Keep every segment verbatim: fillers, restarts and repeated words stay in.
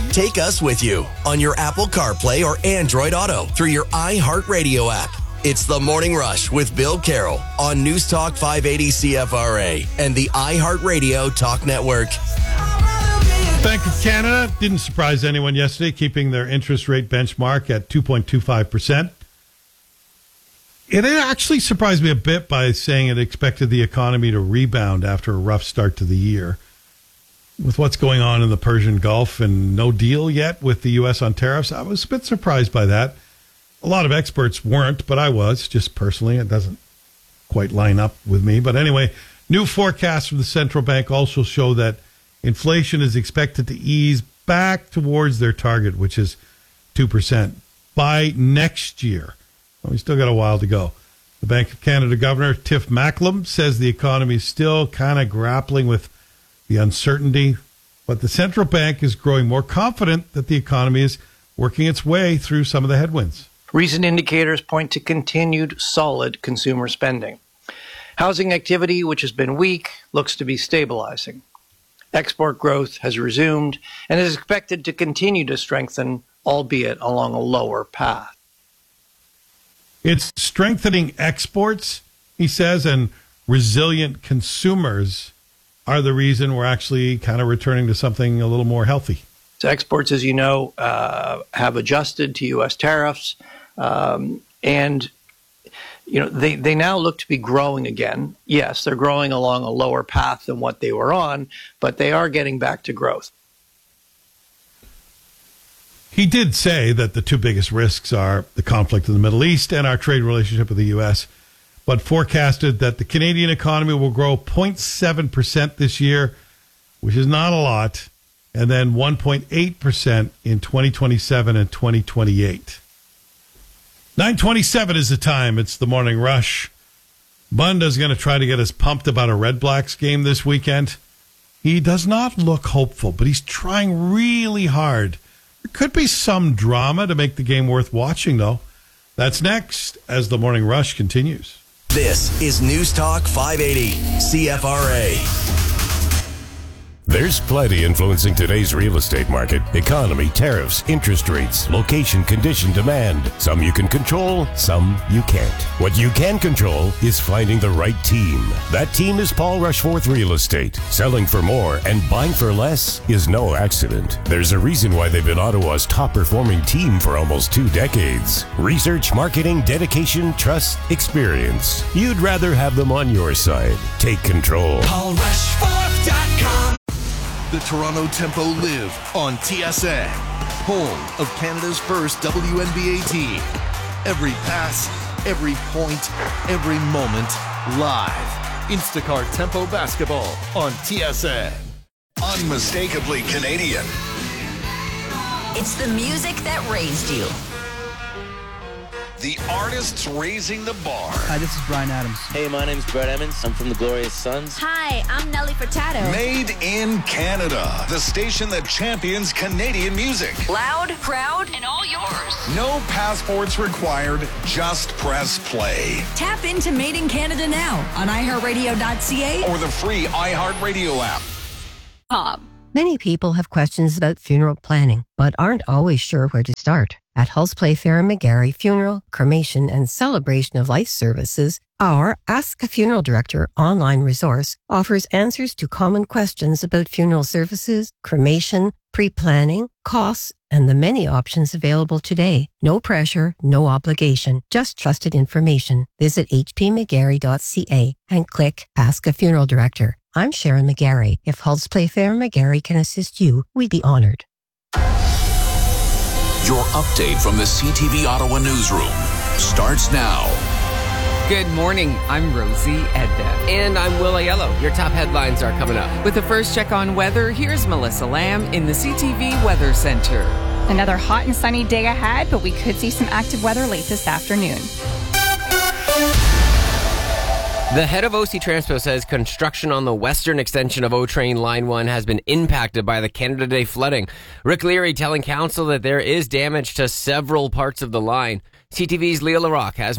Take us with you on your Apple CarPlay or Android Auto through your iHeartRadio app. It's The Morning Rush with Bill Carroll on News Talk five eighty C F R A and the iHeartRadio Talk Network. Bank of Canada didn't surprise anyone yesterday, keeping their interest rate benchmark at two point two five percent. It actually surprised me a bit by saying it expected the economy to rebound after a rough start to the year. With what's going on in the Persian Gulf and no deal yet with the U S on tariffs, I was a bit surprised by that. A lot of experts weren't, but I was, just personally. It doesn't quite line up with me. But anyway, new forecasts from the central bank also show that inflation is expected to ease back towards their target, which is two percent, by next year. Well, we still got a while to go. The Bank of Canada Governor Tiff Macklem says the economy is still kind of grappling with the uncertainty, but the central bank is growing more confident that the economy is working its way through some of the headwinds. Recent indicators point to continued solid consumer spending. Housing activity, which has been weak, looks to be stabilizing. Export growth has resumed and is expected to continue to strengthen, albeit along a lower path. It's strengthening exports, he says, and resilient consumers are the reason we're actually kind of returning to something a little more healthy. So exports, as you know, uh, have adjusted to U S tariffs, um, and you know they, they now look to be growing again. Yes, they're growing along a lower path than what they were on, but they are getting back to growth. He did say that the two biggest risks are the conflict in the Middle East and our trade relationship with the U S, but forecasted that the Canadian economy will grow zero point seven percent this year, which is not a lot, and then one point eight percent in twenty twenty-seven and twenty twenty-eight. nine twenty-seven is the time. It's the Morning Rush. Bunda's going to try to get us pumped about a Red Blacks game this weekend. He does not look hopeful, but he's trying really hard. There could be some drama to make the game worth watching, though. That's next as the Morning Rush continues. This is News Talk five eighty C F R A. There's plenty influencing today's real estate market. Economy, tariffs, interest rates, location, condition, demand. Some you can control, some you can't. What you can control is finding the right team. That team is Paul Rushforth Real Estate. Selling for more and buying for less is no accident. There's a reason why they've been Ottawa's top-performing team for almost two decades. Research, marketing, dedication, trust, experience. You'd rather have them on your side. Take control. Paul Rushforth dot com. The Toronto Tempo live on T S N, home of Canada's first W N B A team. Every pass, every point, every moment, live. Instacart Tempo Basketball on T S N. Unmistakably Canadian. It's the music that raised you. The artists raising the bar. Hi, this is Bryan Adams. Hey, my name's Brett Emmons. I'm from the Glorious Sons. Hi, I'm Nelly Furtado. Made in Canada. The station that champions Canadian music. Loud, proud, and all yours. No passports required. Just press play. Tap into Made in Canada now on i heart radio dot c a Or the free iHeartRadio app. Pop. Many people have questions about funeral planning, but aren't always sure where to start. At Hulse Playfair and McGarry Funeral, Cremation, and Celebration of Life Services, our Ask a Funeral Director online resource offers answers to common questions about funeral services, cremation, pre-planning, costs, and the many options available today. No pressure, no obligation, just trusted information. Visit h p mcgarry dot c a and click Ask a Funeral Director. I'm Sharon McGarry. If Hulse Playfair and McGarry can assist you, we'd be honored. Your update from the C T V Ottawa newsroom starts now. Good morning, I'm Rosie Edna. And I'm Will Aiello. Your top headlines are coming up. With the first check on weather, here's Melissa Lamb in the C T V Weather Center. Another hot and sunny day ahead, but we could see some active weather late this afternoon. The head of O C Transpo says construction on the western extension of O Train Line one has been impacted by the Canada Day flooding. Rick Leary telling council that there is damage to several parts of the line. C T V's Leah LaRocque has more.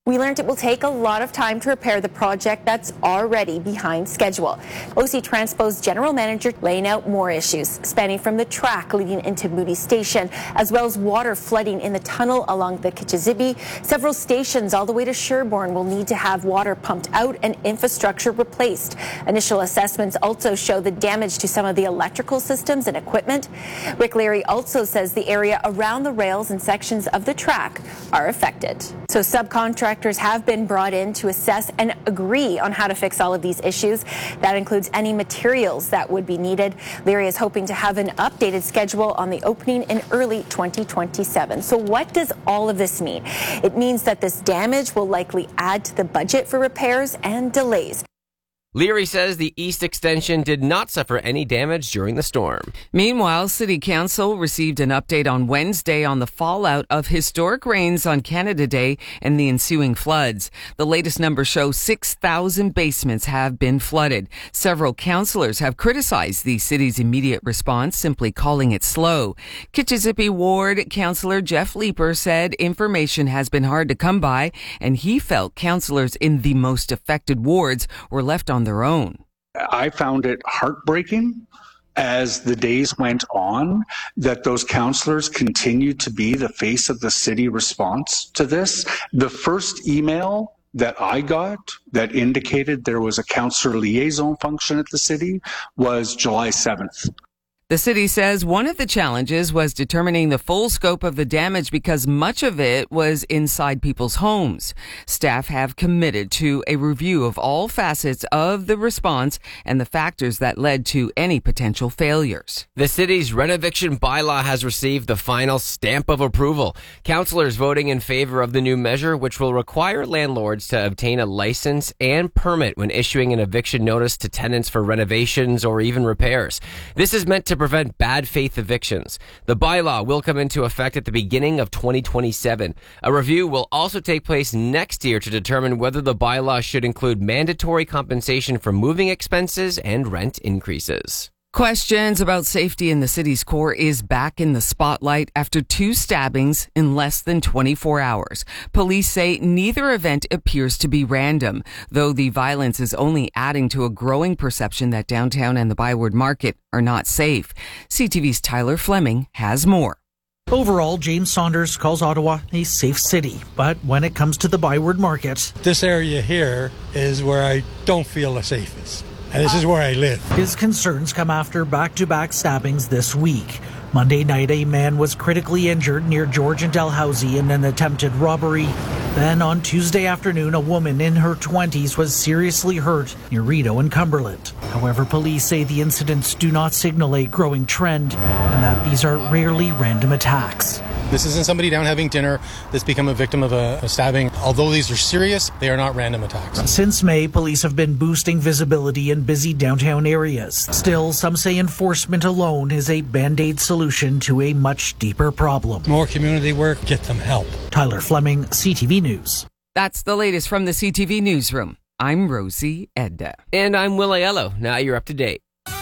We learned it will take a lot of time to repair the project that's already behind schedule. O C Transpo's general manager laying out more issues, spanning from the track leading into Moody Station, as well as water flooding in the tunnel along the Kichizibi. Several stations all the way to Sherbourne will need to have water pumped out and infrastructure replaced. Initial assessments also show the damage to some of the electrical systems and equipment. Rick Leary also says the area around the rails and sections of the track are affected. So subcontractors have been brought in to assess and agree on how to fix all of these issues. That includes any materials that would be needed. Leary is hoping to have an updated schedule on the opening in early twenty twenty-seven. So what does all of this mean? It means that this damage will likely add to the budget for repairs and delays. Leary says the east extension did not suffer any damage during the storm. Meanwhile, City Council received an update on Wednesday on the fallout of historic rains on Canada Day and the ensuing floods. The latest numbers show six thousand basements have been flooded. Several councillors have criticized the city's immediate response, simply calling it slow. Kichizibi Ward Councillor Jeff Leeper said information has been hard to come by, and he felt councillors in the most affected wards were left on their own. I found it heartbreaking as the days went on that those councillors continued to be the face of the city response to this. The first email that I got that indicated there was a councillor liaison function at the city was July seventh. The city says one of the challenges was determining the full scope of the damage because much of it was inside people's homes. Staff have committed to a review of all facets of the response and the factors that led to any potential failures. The city's renoviction bylaw has received the final stamp of approval. Councillors voting in favor of the new measure, which will require landlords to obtain a license and permit when issuing an eviction notice to tenants for renovations or even repairs. This is meant to prevent bad faith evictions. The bylaw will come into effect at the beginning of twenty twenty-seven. A review will also take place next year to determine whether the bylaw should include mandatory compensation for moving expenses and rent increases. Questions about safety in the city's core is back in the spotlight after two stabbings in less than twenty-four hours. Police say neither event appears to be random, though the violence is only adding to a growing perception that downtown and the Byward Market are not safe. C T V's Tyler Fleming has more. Overall, James Saunders calls Ottawa a safe city, but when it comes to the Byward Market, this area here is where I don't feel the safest. And this is where I live. His concerns come after back-to-back stabbings this week. Monday night, a man was critically injured near George and Dalhousie in an attempted robbery. Then on Tuesday afternoon, a woman in her twenties was seriously hurt near Rideau and Cumberland. However, police say the incidents do not signal a growing trend and that these are rarely random attacks. This isn't somebody down having dinner that's become a victim of a, a stabbing. Although these are serious, they are not random attacks. Since May, police have been boosting visibility in busy downtown areas. Still, some say enforcement alone is a band-aid solution to a much deeper problem. More community work, get them help. Tyler Fleming, C T V News. That's the latest from the C T V Newsroom. I'm Rosie Edda. And I'm Will Aiello. Now you're up to date.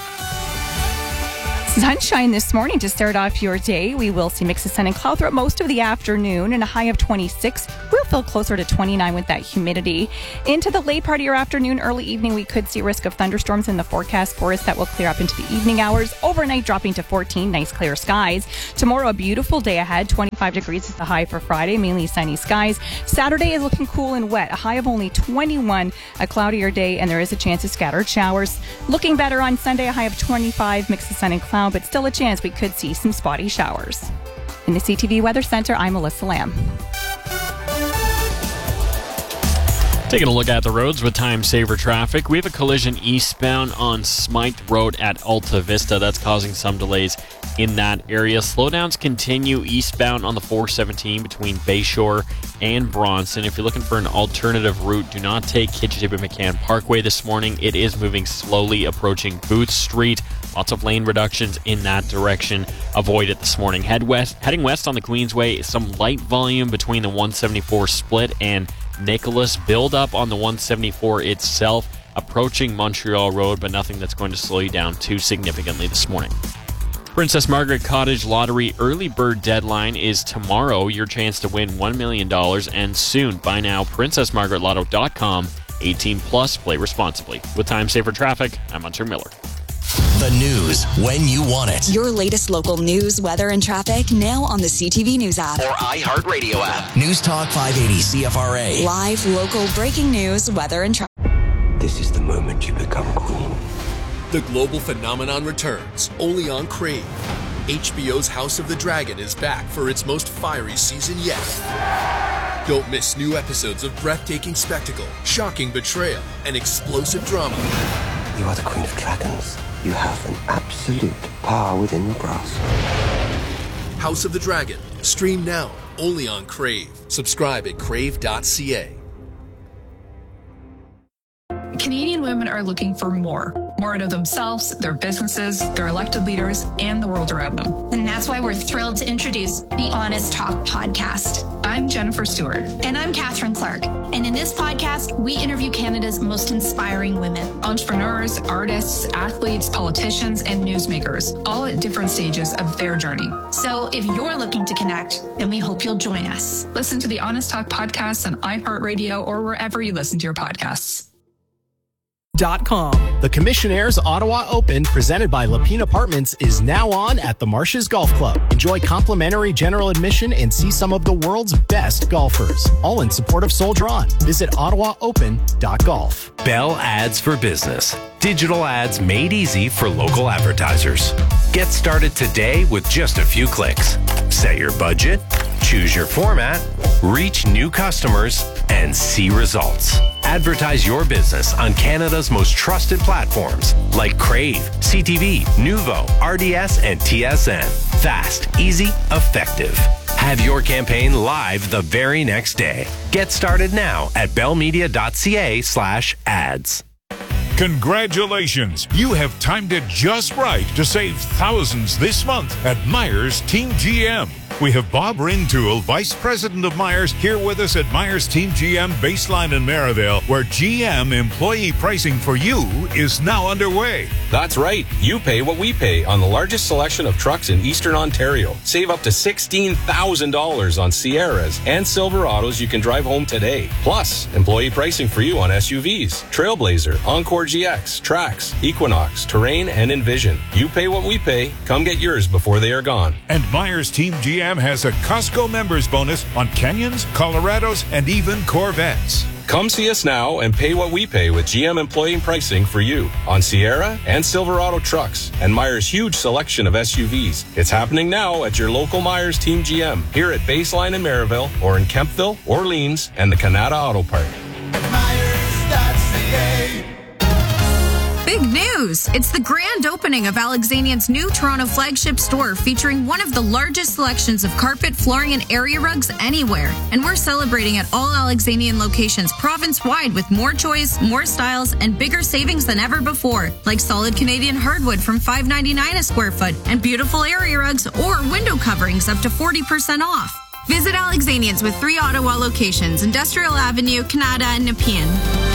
Sunshine this morning to start off your day. We will see mixes of sun and cloud throughout most of the afternoon and a high of twenty-six. We'll feel closer to twenty-nine with that humidity. Into the late part of your afternoon, early evening, we could see risk of thunderstorms in the forecast for us that will clear up into the evening hours. Overnight dropping to fourteen, nice clear skies. Tomorrow, a beautiful day ahead. twenty-five degrees is the high for Friday, mainly sunny skies. Saturday is looking cool and wet. A high of only twenty-one, a cloudier day, and there is a chance of scattered showers. Looking better on Sunday, a high of twenty-five, mix of sun and cloud, but still a chance we could see some spotty showers. In the C T V Weather Center, I'm Melissa Lamb. Taking a look at the roads with time saver traffic. We have a collision eastbound on Smythe Road at Alta Vista. That's causing some delays in that area. Slowdowns continue eastbound on the four seventeen between Bayshore and Bronson. If you're looking for an alternative route, do not take Kitchitiba McCann Parkway this morning. It is moving slowly, approaching Booth Street. Lots of lane reductions in that direction. Avoid it this morning. Head west, heading west on the Queensway. Some light volume between the one seventy-four split and Nicholas. Build up on the one seventy-four itself, approaching Montreal Road, but nothing that's going to slow you down too significantly this morning. Princess Margaret Cottage Lottery early bird deadline is tomorrow. Your chance to win one million dollars and soon. Buy now, princess margaret lotto dot com. eighteen plus, play responsibly. With Time Saver Traffic, I'm Hunter Miller. The news when you want it. Your latest local news, weather, and traffic now on the C T V News app. Or iHeartRadio app. News Talk five eighty C F R A. Live, local, breaking news, weather, and traffic. This is the moment you become queen. The global phenomenon returns, only on Crave. H B O's House of the Dragon is back for its most fiery season yet. Don't miss new episodes of breathtaking spectacle, shocking betrayal, and explosive drama. You are the Queen of Dragons. You have an absolute power within your grasp. House of the Dragon. Stream now, only on Crave. Subscribe at crave dot c a. Canadian women are looking for more. More out of themselves, their businesses, their elected leaders, and the world around them. And that's why we're thrilled to introduce the Honest Talk podcast. I'm Jennifer Stewart. And I'm Catherine Clark. And in this podcast, we interview Canada's most inspiring women. Entrepreneurs, artists, athletes, politicians, and newsmakers, all at different stages of their journey. So if you're looking to connect, then we hope you'll join us. Listen to the Honest Talk podcast on iHeartRadio or wherever you listen to your podcasts. Dot com. The Commissionaires Ottawa Open, presented by Lapine Apartments, is now on at the Marshes Golf Club. Enjoy complimentary general admission and see some of the world's best golfers, all in support of Soldier On. Visit ottawa open dot golf. Bell Ads for Business. Digital ads made easy for local advertisers. Get started today with just a few clicks. Set your budget, choose your format, reach new customers, and see results. Advertise your business on Canada's most trusted platforms like Crave, C T V, Nuvo, R D S, and T S N. Fast, easy, effective. Have your campaign live the very next day. Get started now at bellmedia dot c a slash ads. Congratulations! You have timed it just right to save thousands this month at Myers Team G M. We have Bob Rintoul, Vice President of Myers, here with us at Myers Team G M Baseline in Merivale, where G M employee pricing for you is now underway. That's right. You pay what we pay on the largest selection of trucks in Eastern Ontario. Save up to sixteen thousand dollars on Sierras and Silverados you can drive home today. Plus, employee pricing for you on S U Vs, Trailblazer, Encore G X, Trax, Equinox, Terrain, and Envision. You pay what we pay. Come get yours before they are gone. And Myers Team G M has a Costco members bonus on Canyons, Colorados, and even Corvettes. Come see us now and pay what we pay with G M employee pricing for you on Sierra and Silverado trucks and Myers' huge selection of S U Vs. It's happening now at your local Myers Team G M here at Baseline in Merivale or in Kemptville, Orleans, and the Canada Auto Park. Myers dot c a. Big news! It's the grand opening of Alexanian's new Toronto flagship store featuring one of the largest selections of carpet, flooring, and area rugs anywhere. And we're celebrating at all Alexanian locations province-wide with more choice, more styles, and bigger savings than ever before, like solid Canadian hardwood from five ninety-nine a square foot and beautiful area rugs or window coverings up to forty percent off. Visit Alexanian's with three Ottawa locations, Industrial Avenue, Canada, and Nepean.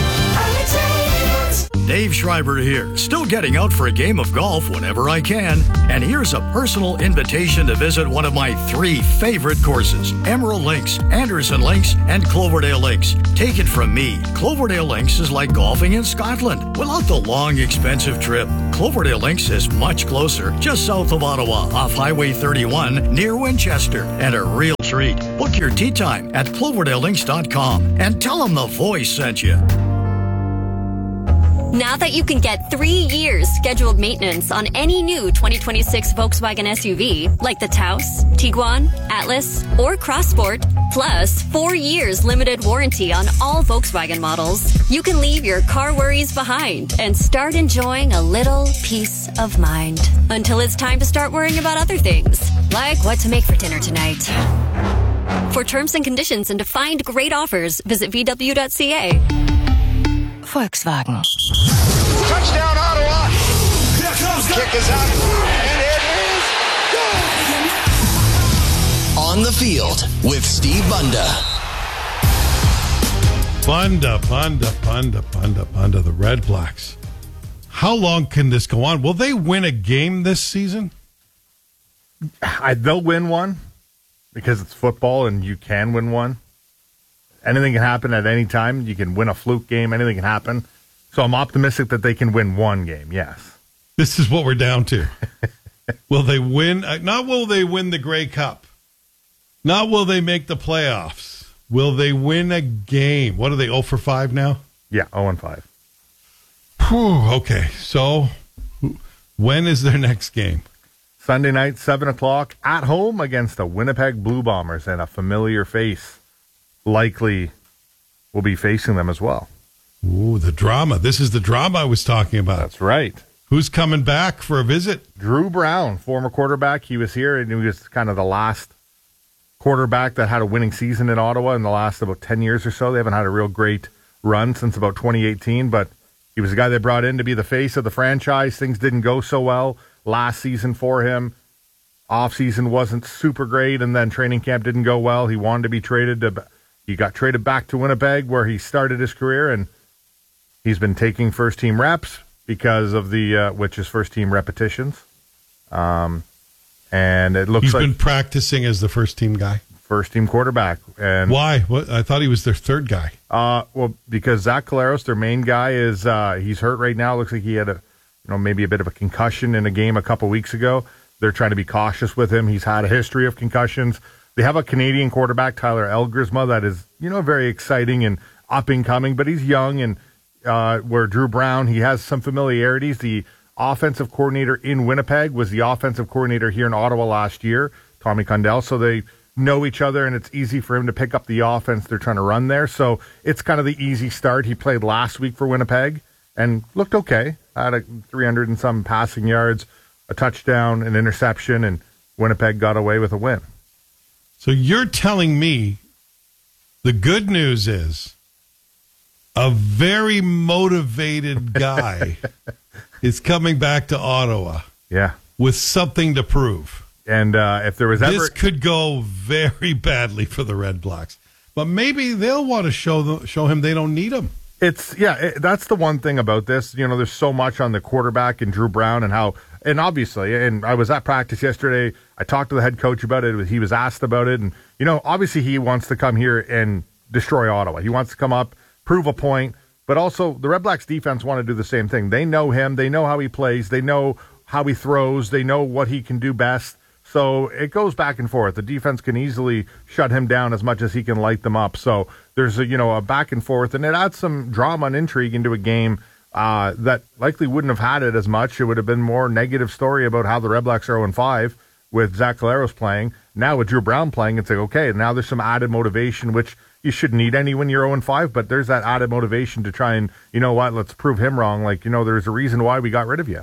Dave Schreiber here, still getting out for a game of golf whenever I can. And here's a personal invitation to visit one of my three favorite courses, Emerald Links, Anderson Links, and Cloverdale Links. Take it from me, Cloverdale Links is like golfing in Scotland without the long, expensive trip. Cloverdale Links is much closer, just south of Ottawa, off Highway thirty-one, near Winchester, and a real treat. Book your tee time at cloverdale links dot com and tell them the voice sent you. Now that you can get three years scheduled maintenance on any new twenty twenty-six Volkswagen S U V, like the Taos, Tiguan, Atlas, or Crossport, plus four years limited warranty on all Volkswagen models, you can leave your car worries behind and start enjoying a little peace of mind. Until it's time to start worrying about other things, like what to make for dinner tonight. For terms and conditions and to find great offers, visit v w dot c a. Volkswagen. Touchdown, Ottawa! Here comes the kick is up, and it is good! On the field with Steve Bunda. Bunda, Bunda, Bunda, Bunda, Bunda, the Red Blacks. How long can this go on? Will they win a game this season? I, they'll win one because it's football and you can win one. Anything can happen at any time. You can win a fluke game. Anything can happen. So I'm optimistic that they can win one game, yes. This is what we're down to. Will they win? Not will they win the Grey Cup. Not will they make the playoffs. Will they win a game? What are they, oh for five now? Yeah, oh and five. Whew, okay, so when is their next game? Sunday night, seven o'clock, at home against the Winnipeg Blue Bombers, and a familiar face likely will be facing them as well. Ooh, the drama. This is the drama I was talking about. That's right. Who's coming back for a visit? Drew Brown, former quarterback. He was here, and he was kind of the last quarterback that had a winning season in Ottawa in the last about ten years or so. They haven't had a real great run since about twenty eighteen, but he was the guy they brought in to be the face of the franchise. Things didn't go so well last season for him. Off-season wasn't super great, and then training camp didn't go well. He wanted to be traded to... He got traded back to Winnipeg, where he started his career, and he's been taking first-team reps because of the, uh, which is first-team repetitions. Um, and it looks he's like... He's been practicing as the first-team guy? First-team quarterback. And why? What? I thought he was their third guy. Uh, well, because Zach Collaros, their main guy, is uh, he's hurt right now. Looks like he had a, you know, maybe a bit of a concussion in a game a couple weeks ago. They're trying to be cautious with him. He's had a history of concussions. They have a Canadian quarterback, Tyler Elgersma, that is, you know, very exciting and up and coming, but he's young. And uh, where Drew Brown, he has some familiarities. The offensive coordinator in Winnipeg was the offensive coordinator here in Ottawa last year, Tommy Condell. So they know each other, and it's easy for him to pick up the offense they're trying to run there. So it's kind of the easy start. He played last week for Winnipeg and looked okay. Had a three hundred and some passing yards, a touchdown, an interception, and Winnipeg got away with a win. So you're telling me the good news is a very motivated guy is coming back to Ottawa. Yeah. With something to prove. And uh, if there was ever... This could go very badly for the Red Blacks. But maybe they'll want to show them, show him they don't need him. It's, yeah, it, that's the one thing about this. You know, there's so much on the quarterback and Drew Brown and how... And obviously, and I was at practice yesterday. I talked to the head coach about it. He was asked about it. And, you know, obviously he wants to come here and destroy Ottawa. He wants to come up, prove a point. But also, the Red Blacks defense want to do the same thing. They know him. They know how he plays. They know how he throws. They know what he can do best. So it goes back and forth. The defense can easily shut him down as much as he can light them up. So there's a, you know, a back and forth. And it adds some drama and intrigue into a game Uh, that likely wouldn't have had it as much. It would have been more negative story about how the Red Blacks are oh and five with Zach Collaros playing. Now with Drew Brown playing, it's like, okay, now there's some added motivation, which you shouldn't need any when you're oh and five, but there's that added motivation to try and, you know what, let's prove him wrong. Like, you know, there's a reason why we got rid of you.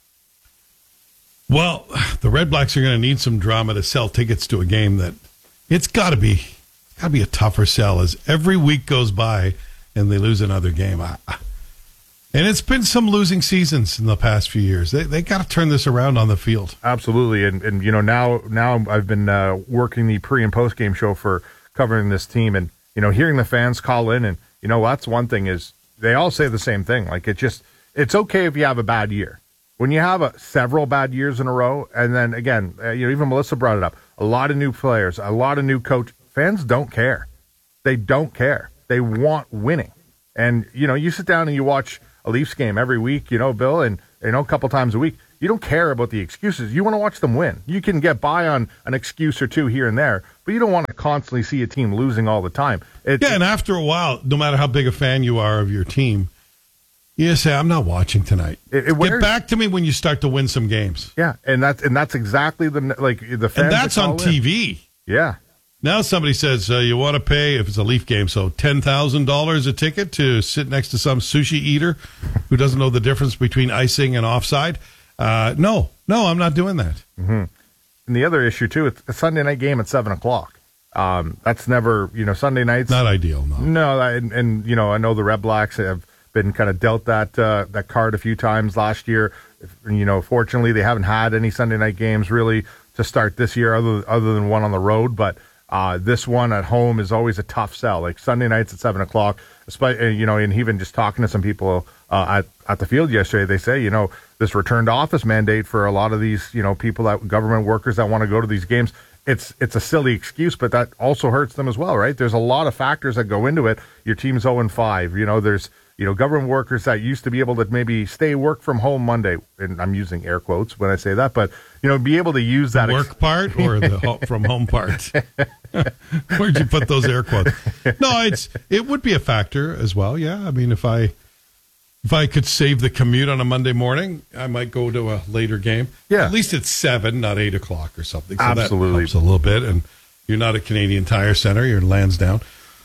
Well, the Red Blacks are going to need some drama to sell tickets to a game that it's got to be, got to be a tougher sell as every week goes by and they lose another game. I, I, And it's been some losing seasons in the past few years. They they got to turn this around on the field. Absolutely, and and you know now now I've been uh, working the pre and post game show for covering this team, and you know hearing the fans call in, and you know that's one thing is they all say the same thing. Like it just it's okay if you have a bad year. When you have a, several bad years in a row, and then again, uh, you know even Melissa brought it up. A lot of new players, a lot of new coach. Fans don't care. They don't care. They want winning, and you know you sit down and you watch a Leafs game every week, you know, Bill, and, you know, a couple times a week. You don't care about the excuses. You want to watch them win. You can get by on an excuse or two here and there, but you don't want to constantly see a team losing all the time. It, yeah, and after a while, no matter how big a fan you are of your team, you just say, I'm not watching tonight. It, it wears, Get back to me when you start to win some games. Yeah, and that's, and that's exactly the, like, the fans. And that's on T V. In. Yeah. Now somebody says uh, you want to pay, if it's a Leaf game, so ten thousand dollars a ticket to sit next to some sushi eater who doesn't know the difference between icing and offside. Uh, no, no, I'm not doing that. Mm-hmm. And the other issue, too, it's a Sunday night game at seven o'clock. Um, that's never, you know, Sunday nights. Not ideal, no. No, and, and you know, I know the Red Blacks have been kind of dealt that uh, that card a few times last year. You know, fortunately, they haven't had any Sunday night games really to start this year other, other than one on the road, but Uh, this one at home is always a tough sell. Like Sunday nights at seven o'clock, despite, you know, and even just talking to some people uh, at, at the field yesterday, they say, you know, this return to office mandate for a lot of these, you know, people that government workers that want to go to these games. It's it's a silly excuse, but that also hurts them as well, right? There's a lot of factors that go into it. Your team's oh and five. You know, there's, you know, government workers that used to be able to maybe stay work from home Monday, and I'm using air quotes when I say that, but, you know, be able to use that. The work ex- part or the ho- from home part? Where'd you put those air quotes? No, it's it would be a factor as well, yeah. I mean, if I if I could save the commute on a Monday morning, I might go to a later game. Yeah. At least it's seven, not eight o'clock or something. So Absolutely. That helps a little bit, and you're not at Canadian Tire Center, you're in Lansdowne.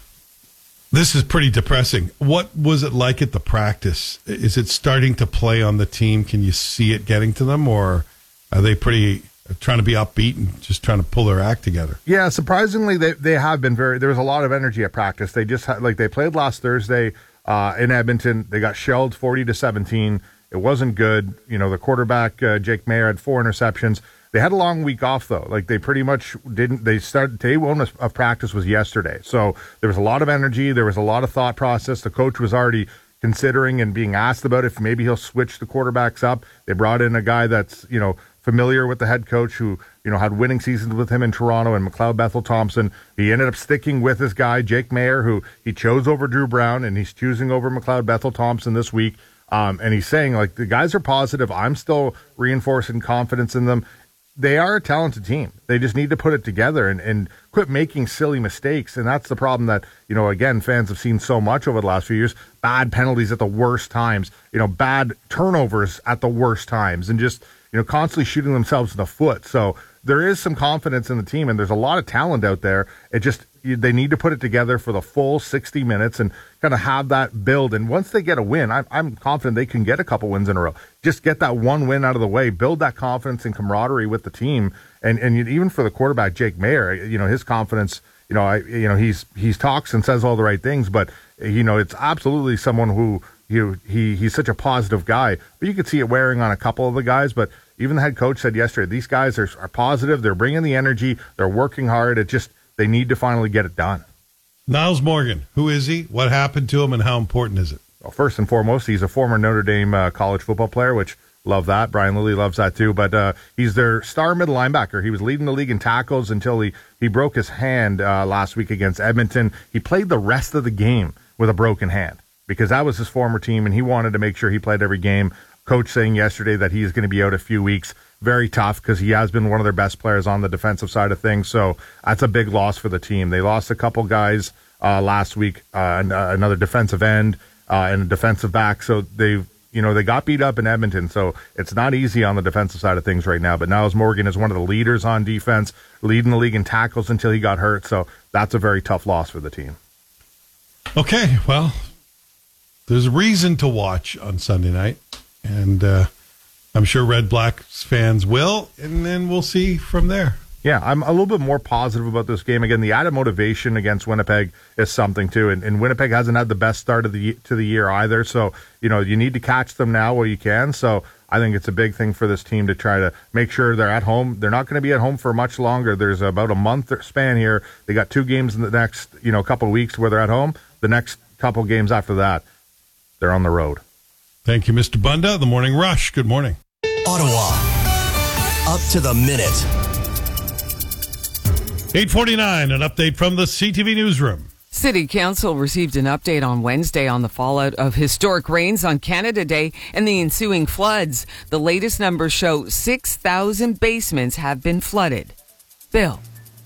This is pretty depressing. What was it like at the practice? Is it starting to play on the team? Can you see it getting to them, or are they pretty trying to be upbeat and just trying to pull their act together? Yeah, surprisingly, they they have been very. There was a lot of energy at practice. They just had, like they played last Thursday uh, in Edmonton. They got shelled forty to seventeen. It wasn't good. You know, the quarterback uh, Jake Mayer had four interceptions. They had a long week off, though. Like, they pretty much didn't. They started, day one of, of practice was yesterday. So there was a lot of energy. There was a lot of thought process. The coach was already considering and being asked about if maybe he'll switch the quarterbacks up. They brought in a guy that's, you know, familiar with the head coach who, you know, had winning seasons with him in Toronto, and McLeod Bethel Thompson. He ended up sticking with this guy, Jake Mayer, who he chose over Drew Brown, and he's choosing over McLeod Bethel Thompson this week. Um, and he's saying, like, the guys are positive. I'm still reinforcing confidence in them. They are a talented team. They just need to put it together and, and quit making silly mistakes. And that's the problem that, you know, again, fans have seen so much over the last few years. Bad penalties at the worst times, you know, bad turnovers at the worst times, and just, you know, constantly shooting themselves in the foot. So there is some confidence in the team, and there's a lot of talent out there. It just, they need to put it together for the full sixty minutes and kind of have that build. And once they get a win, I'm, I'm confident they can get a couple wins in a row. Just get that one win out of the way, build that confidence and camaraderie with the team. And and even for the quarterback, Jake Mayer, you know, his confidence, you know, I, you know, he's he's talks and says all the right things, but, you know, it's absolutely someone who, you he he's such a positive guy. But you could see it wearing on a couple of the guys. But even the head coach said yesterday, these guys are, are positive. They're bringing the energy. They're working hard. It just, they need to finally get it done. Niles Morgan, who is he? What happened to him, and how important is it? Well, first and foremost, he's a former Notre Dame uh, college football player, which love that. Brian Lilly loves that too. But uh, he's their star middle linebacker. He was leading the league in tackles until he, he broke his hand uh, last week against Edmonton. He played the rest of the game with a broken hand because that was his former team, and he wanted to make sure he played every game. Coach saying yesterday that he is going to be out a few weeks. Very tough because he has been one of their best players on the defensive side of things. So that's a big loss for the team. They lost a couple guys uh, last week, uh, and, uh, another defensive end uh, and a defensive back. So they, you know, they got beat up in Edmonton. So it's not easy on the defensive side of things right now. But Niles Morgan is one of the leaders on defense, leading the league in tackles until he got hurt. So that's a very tough loss for the team. Okay, well, there's a reason to watch on Sunday night, and uh, I'm sure Red Black fans will, and then we'll see from there. Yeah, I'm a little bit more positive about this game. Again, the added motivation against Winnipeg is something too, and, and Winnipeg hasn't had the best start of the to the year either. So, you know, you need to catch them now while you can. So I think it's a big thing for this team to try to make sure they're at home. They're not going to be at home for much longer. There's about a month span here. They got two games in the next, you know, couple of weeks where they're at home. The next couple games after that, they're on the road. Thank you, Mister Bunda. The Morning Rush. Good morning. Ottawa. Up to the minute. eight forty-nine, an update from the C T V newsroom. City Council received an update on Wednesday on the fallout of historic rains on Canada Day and the ensuing floods. The latest numbers show six thousand basements have been flooded. Bill.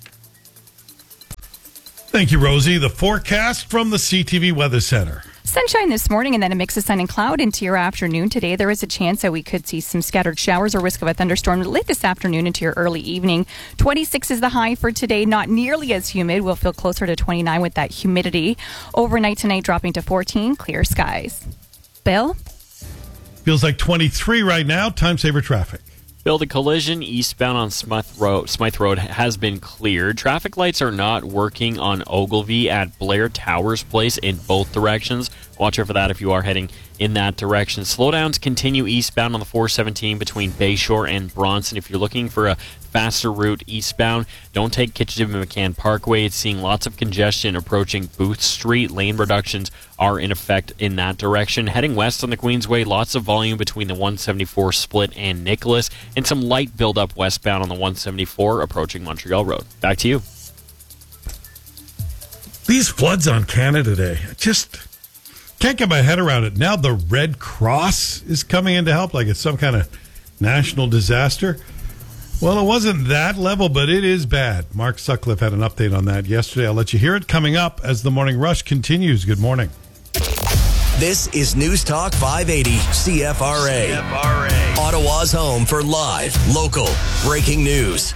Thank you, Rosie. The forecast from the C T V Weather Center. Sunshine this morning and then a mix of sun and cloud into your afternoon today. There is a chance that we could see some scattered showers or risk of a thunderstorm late this afternoon into your early evening. twenty-six is the high for today. Not nearly as humid. We'll feel closer to twenty-nine with that humidity. Overnight tonight dropping to fourteen. Clear skies. Bill? Feels like twenty-three right now. Time saver traffic. Bill, the collision eastbound on Smythe Road, Smythe Road has been cleared. Traffic lights are not working on Ogilvie at Blair Towers Place in both directions. Watch out for that if you are heading in that direction. Slowdowns continue eastbound on the four seventeen between Bayshore and Bronson. If you're looking for a faster route eastbound, don't take Kitchissippi McCann Parkway. It's seeing lots of congestion approaching Booth Street. Lane reductions are in effect in that direction. Heading west on the Queensway, lots of volume between the one seventy-four split and Nicholas, and some light buildup westbound on the one seventy-four approaching Montreal Road. Back to you. These floods on Canada Day, I just can't get my head around it. Now the Red Cross is coming in to help, like it's some kind of national disaster. Well, it wasn't that level, but it is bad. Mark Sutcliffe had an update on that yesterday. I'll let you hear it coming up as the Morning Rush continues. Good morning. This is News Talk five eighty C F R A. C F R A. Ottawa's home for live, local, breaking news.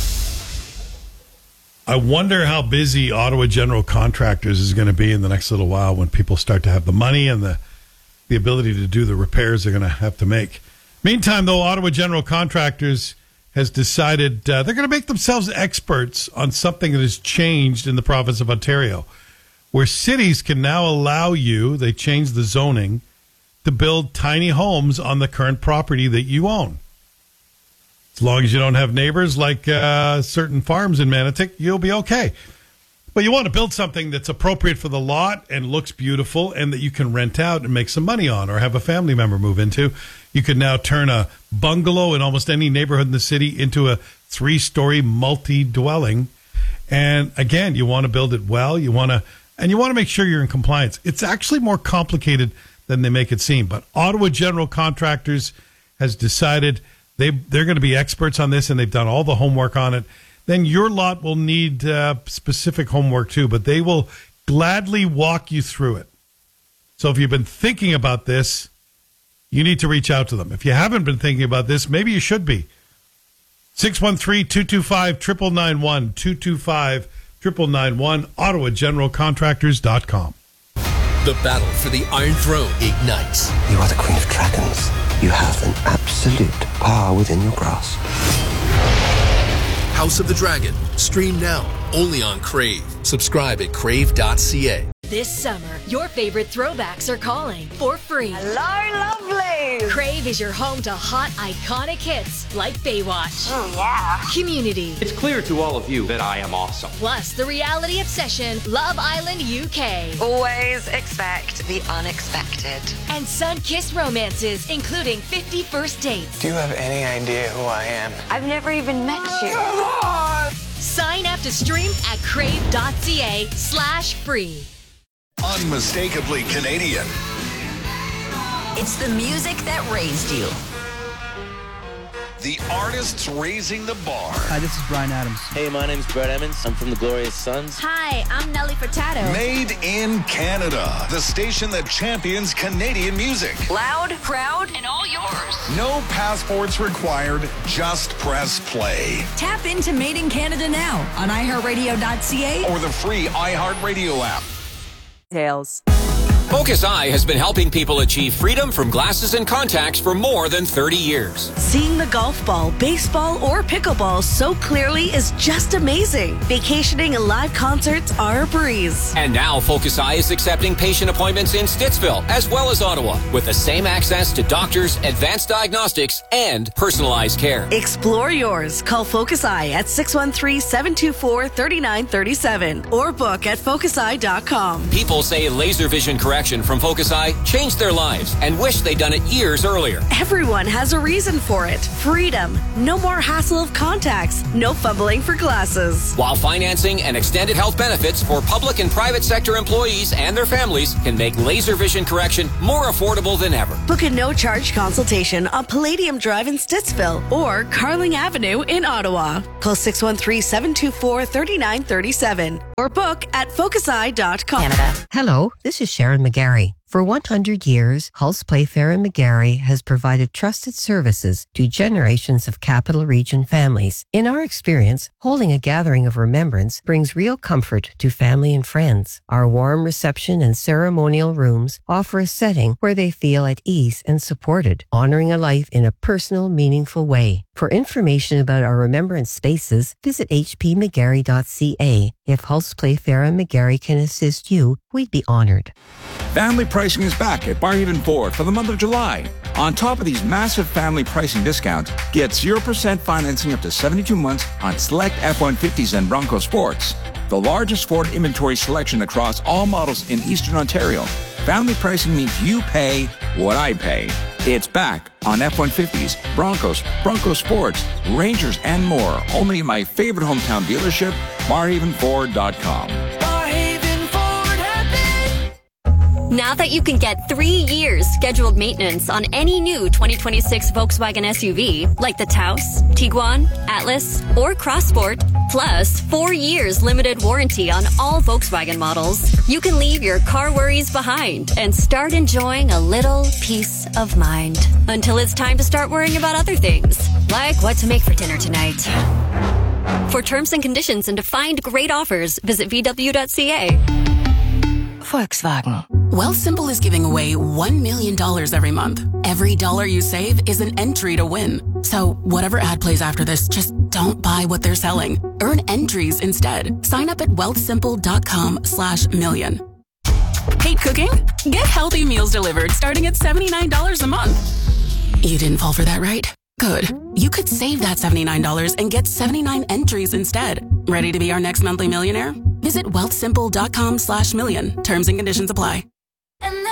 I wonder how busy Ottawa General Contractors is going to be in the next little while when people start to have the money and the, the ability to do the repairs they're going to have to make. Meantime, though, Ottawa General Contractors has decided uh, they're going to make themselves experts on something that has changed in the province of Ontario, where cities can now allow you, they changed the zoning, to build tiny homes on the current property that you own. As long as you don't have neighbors like uh, certain farms in Manotick, you'll be okay. But you want to build something that's appropriate for the lot and looks beautiful and that you can rent out and make some money on or have a family member move into. You can now turn a bungalow in almost any neighborhood in the city into a three-story multi-dwelling. And again, you want to build it well. You want to, and you want to make sure you're in compliance. It's actually more complicated than they make it seem. But Ottawa General Contractors has decided They, they're going to be experts on this, and they've done all the homework on it. Then your lot will need uh, specific homework too, but they will gladly walk you through it. So if you've been thinking about this, you need to reach out to them. If you haven't been thinking about this, maybe you should be. six one three, two two five, nine nine nine one, two two five, nine nine nine one, ottawa general contractors dot com. The battle for the Iron Throne ignites. You are the Queen of Dragons. You have an absolute power within your grasp. House of the Dragon. Stream now. Only on Crave. Subscribe at crave dot c a. This summer, your favorite throwbacks are calling for free. Hello, lovely! Crave is your home to hot, iconic hits like Baywatch. Oh, yeah. Community. It's clear to all of you that I am awesome. Plus, the reality obsession, Love Island U K. Always expect the unexpected. And sun-kissed romances, including fifty First Dates. Do you have any idea who I am? I've never even met you. Come on! Sign up to stream at crave dot c a slash free. Unmistakably Canadian. It's the music that raised you. The artists raising the bar. Hi, this is Brian Adams. Hey, my name's Brett Emmons. I'm from the Glorious Sons. Hi, I'm Nelly Furtado. Made in Canada. The station that champions Canadian music. Loud, proud, and all yours. No passports required. Just press play. Tap into Made in Canada now on i heart radio dot c a or the free iHeartRadio app. Tails. Focus Eye has been helping people achieve freedom from glasses and contacts for more than thirty years. Seeing the golf ball, baseball, or pickleball so clearly is just amazing. Vacationing and live concerts are a breeze. And now Focus Eye is accepting patient appointments in Stittsville as well as Ottawa with the same access to doctors, advanced diagnostics, and personalized care. Explore yours. Call Focus Eye at six one three, seven two four, three nine three seven or book at focus eye dot com. People say laser vision correction from Focus Eye changed their lives and wish they'd done it years earlier. Everyone has a reason for it. Freedom. No more hassle of contacts. No fumbling for glasses. While financing and extended health benefits for public and private sector employees and their families can make laser vision correction more affordable than ever. Book a no-charge consultation on Palladium Drive in Stittsville or Carling Avenue in Ottawa. Call six one three, seven two four, three nine three seven or book at focus eye dot com. Canada. Hello, this is Sharon McGarry. For one hundred years, Hulse Playfair and McGarry has provided trusted services to generations of Capital Region families. In our experience, holding a gathering of remembrance brings real comfort to family and friends. Our warm reception and ceremonial rooms offer a setting where they feel at ease and supported, honoring a life in a personal, meaningful way. For information about our remembrance spaces, visit h p mcgarry dot c a. If Hulse Playfair and McGarry can assist you, we'd be honored. Family pricing is back at Barrhaven Ford for the month of July. On top of these massive family pricing discounts, get zero percent financing up to seventy-two months on select F one fifties and Bronco Sports. The largest Ford inventory selection across all models in Eastern Ontario. Family pricing means you pay what I pay. It's back on F one fifties, Broncos, Bronco Sports, Rangers, and more. Only in my favorite hometown dealership, barrhaven ford dot com. Now that you can get three years scheduled maintenance on any new twenty twenty-six Volkswagen S U V, like the Taos, Tiguan, Atlas, or Crossport, plus four years limited warranty on all Volkswagen models, you can leave your car worries behind and start enjoying a little peace of mind. Until it's time to start worrying about other things, like what to make for dinner tonight. For terms and conditions and to find great offers, visit v w dot c a. Volkswagen. Wealthsimple is giving away one million dollars every month. Every dollar you save is an entry to win. So whatever ad plays after this, just don't buy what they're selling. Earn entries instead. Sign up at wealthsimple.com slash million. Hate cooking? Get healthy meals delivered starting at seventy-nine dollars a month. You didn't fall for that, right? Good. You could save that seventy-nine dollars and get seventy-nine entries instead. Ready to be our next monthly millionaire? Visit wealthsimple.com slash million. Terms and conditions apply.